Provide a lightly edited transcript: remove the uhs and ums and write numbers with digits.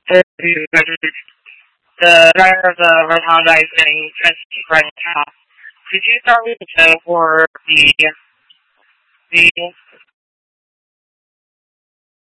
The driver of the Red Honda is getting transferred right now. Could you start with the for the